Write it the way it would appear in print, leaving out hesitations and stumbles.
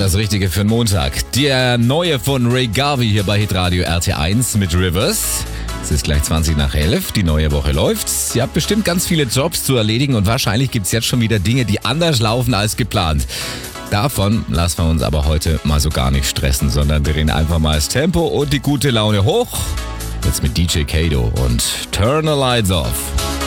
das Richtige für den Montag. Der neue von Ray Garvey hier bei Hitradio RT1 mit Rivers. Es ist gleich 20 nach 11, die neue Woche läuft. Ihr habt bestimmt ganz viele Jobs zu erledigen und wahrscheinlich gibt es jetzt schon wieder Dinge, die anders laufen als geplant. Davon lassen wir uns aber heute mal so gar nicht stressen, sondern drehen einfach mal das Tempo und die gute Laune hoch. Jetzt mit DJ Kato und Turn the Lights Off.